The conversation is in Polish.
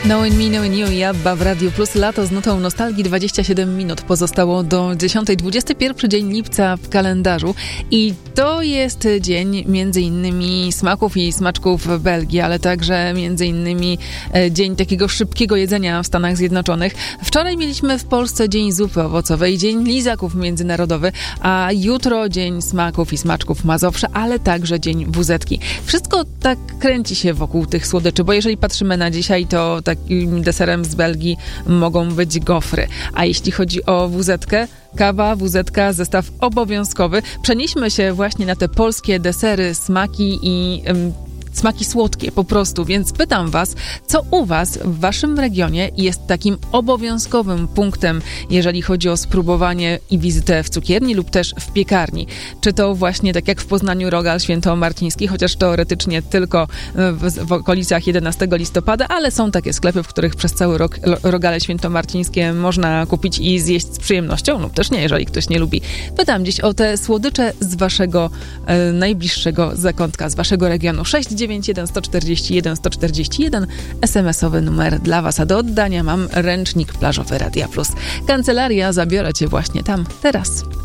Knowing Me, Knowing You i ABBA w Radio Plus. Lato z nutą nostalgii. 27 minut pozostało do 10. 21 dzień lipca w kalendarzu i to jest dzień między innymi smaków i smaczków w Belgii, ale także między innymi dzień takiego szybkiego jedzenia w Stanach Zjednoczonych. Wczoraj mieliśmy w Polsce dzień zupy owocowej, dzień lizaków międzynarodowy, a jutro dzień smaków i smaczków Mazowsza, ale także dzień wuzetki. Wszystko tak kręci się wokół tych słodyczy, bo jeżeli patrzymy na dzisiaj, to takim deserem z Belgii mogą być gofry. A jeśli chodzi o wuzetkę, kawa, wuzetka, zestaw obowiązkowy. Przenieśmy się właśnie na te polskie desery, smaki i smaki słodkie po prostu, więc pytam was, co u was w waszym regionie jest takim obowiązkowym punktem, jeżeli chodzi o spróbowanie i wizytę w cukierni lub też w piekarni. Czy to właśnie tak jak w Poznaniu Rogal Świętomarciński, chociaż teoretycznie tylko w okolicach 11 listopada, ale są takie sklepy, w których przez cały rok rogale świętomarcińskie można kupić i zjeść z przyjemnością, lub też nie, jeżeli ktoś nie lubi. Pytam dziś o te słodycze z waszego najbliższego zakątka, z waszego regionu. 691 141 141 SMS-owy numer dla was, a do oddania mam ręcznik plażowy Radia Plus. Kancelaria, zabiorę cię właśnie tam, teraz.